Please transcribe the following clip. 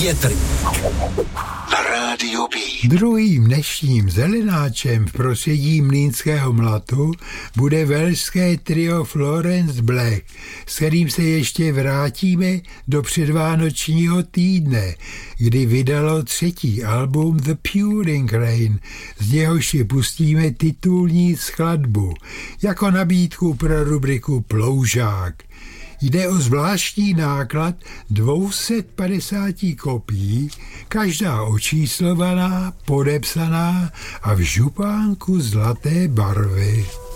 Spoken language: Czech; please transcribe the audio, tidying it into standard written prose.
Větry na Rádiu B. Druhým dnešním zelenáčem v prostředí Mlýnského mlatu bude velšské trio Florence Black, s kterým se ještě vrátíme do předvánočního týdne, kdy vydalo třetí album The Pouring Rain, z něhož si pustíme titulní skladbu, jako nabídku pro rubriku Ploužák. Jde o zvláštní náklad 250 kopií, každá očíslovaná, podepsaná a v župánku zlaté barvy.